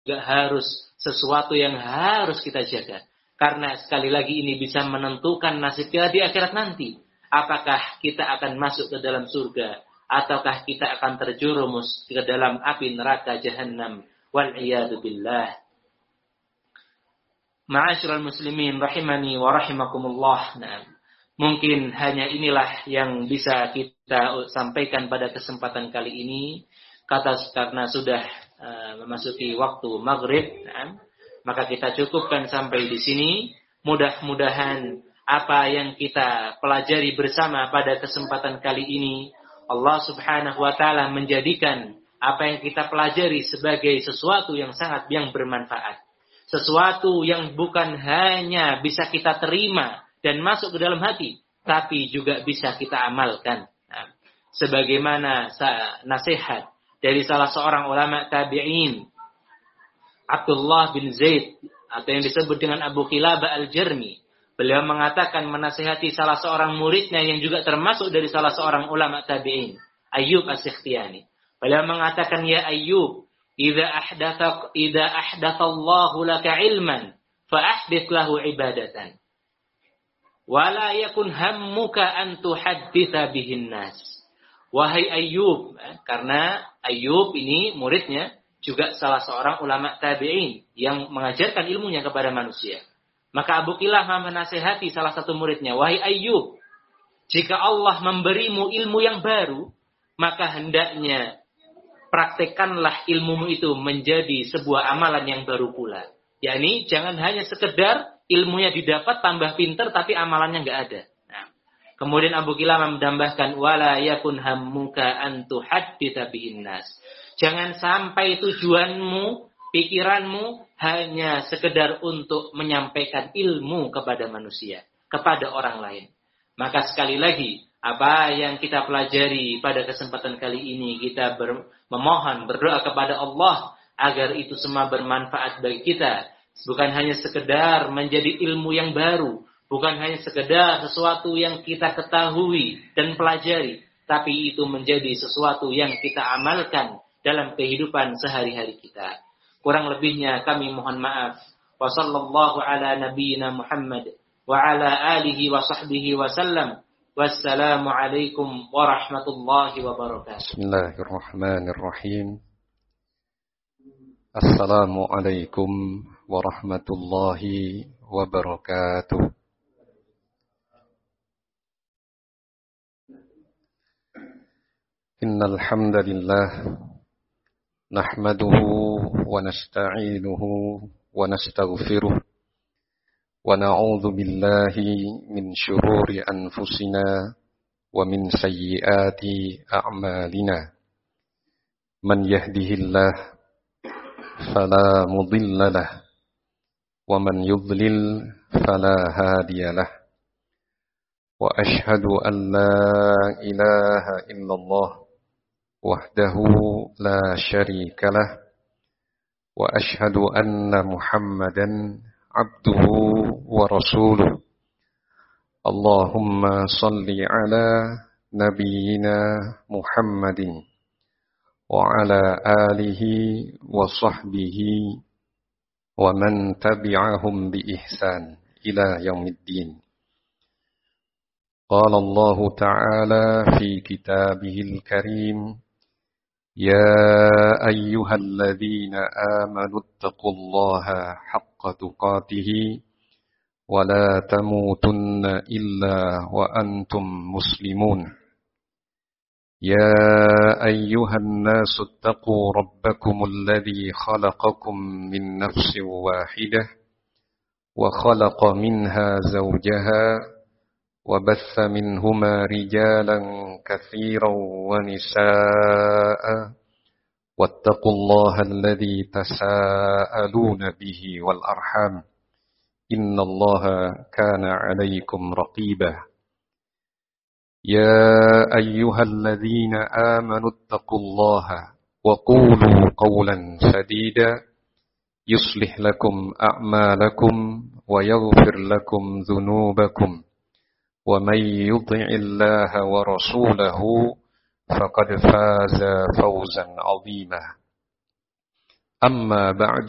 harus sesuatu yang harus kita jaga. Karena sekali lagi ini bisa menentukan nasib kita di akhirat nanti. Apakah kita akan masuk ke dalam surga, ataukah kita akan terjerumus ke dalam api neraka Jahannam. Wal'iyadu billah. Ma'asyiral muslimin rahimani wa rahimakumullah. Nah, mungkin hanya inilah yang bisa kita sampaikan pada kesempatan kali ini. Karena sudah memasuki waktu maghrib, maka kita cukupkan sampai di sini. Mudah-mudahan apa yang kita pelajari bersama pada kesempatan kali ini, Allah subhanahu wa ta'ala menjadikan apa yang kita pelajari sebagai sesuatu yang bermanfaat. Sesuatu yang bukan hanya bisa kita terima dan masuk ke dalam hati, tapi juga bisa kita amalkan. Sebagaimana nasihat dari salah seorang ulama tabi'in, Abdullah bin Zaid, atau yang disebut dengan Abu Qilabah al-Jarmi. Beliau mengatakan menasihati salah seorang muridnya yang juga termasuk dari salah seorang ulama tabi'in, Ayyub as-Sikhtiyani. Beliau mengatakan, ya Ayyub, idza ahdatha Allahu laka ilman, fa ahdits lahu ibadatan. Wa la yakun hammuka an tuhadditsa bihin nas. Wahai Ayyub, karena Ayyub ini muridnya juga salah seorang ulama tabi'in yang mengajarkan ilmunya kepada manusia. Maka Abu Qilabah menasihati salah satu muridnya, wahai Ayyub, jika Allah memberimu ilmu yang baru, maka hendaknya praktekkanlah ilmumu itu menjadi sebuah amalan yang baru pula. Yakni jangan hanya sekedar ilmunya didapat tambah pintar tapi amalannya enggak ada. Kemudian Abu Qilabah menambahkan, wala yakun hammuka an tuhadditsa bihin nas. Jangan sampai tujuanmu, pikiranmu hanya sekedar untuk menyampaikan ilmu kepada manusia, kepada orang lain. Maka sekali lagi, apa yang kita pelajari pada kesempatan kali ini, kita memohon, berdoa kepada Allah agar itu semua bermanfaat bagi kita. Bukan hanya sekedar menjadi ilmu yang baru, bukan hanya sekedar sesuatu yang kita ketahui dan pelajari, tapi itu menjadi sesuatu yang kita amalkan dalam kehidupan sehari-hari kita. Kurang lebihnya kami mohon maaf. Wa sallallahu ala nabiyyina Muhammad wa ala alihi wa sahbihi wa sallam. Wassalamu alaikum warahmatullahi wabarakatuh. Bismillahirrahmanirrahim. Assalamu alaikum warahmatullahi wabarakatuh. Innal hamdalillah nahmaduhu wa nasta'inuhu wa nastaghfiruh wa na'udzu billahi min syururi anfusina wa min sayyiati a'malina. Man yahdihillah fala mudilla lahu wa man yudlil fala hadiyalah. Wa ashhadu an la ilaha illallah wahdahu la syarika lah wa ashhadu anna Muhammadan abduhu wa rasuluh. Allahumma salli ala nabiyyina Muhammadin wa ala alihi wa sahbihi wa man tabi'ahum bi ihsan ila yaumiddin. قال الله تعالى في كتابه الكريم يا أيها الذين آمنوا اتقوا الله حق تقاته ولا تموتن إلا وأنتم مسلمون يا أيها الناس اتقوا ربكم الذي خلقكم من نفس واحدة وخلق منها زوجها وبث منهما رجالا كثيرا ونساء واتقوا الله الذي تساءلون به والأرحام إن الله كان عليكم رقيبا يا أيها الذين آمنوا اتقوا الله وقولوا قولا سديدا يصلح لكم أعمالكم ويغفر لكم ذنوبكم ومن يطع الله ورسوله فقد فاز فوزا عظيما أما بعد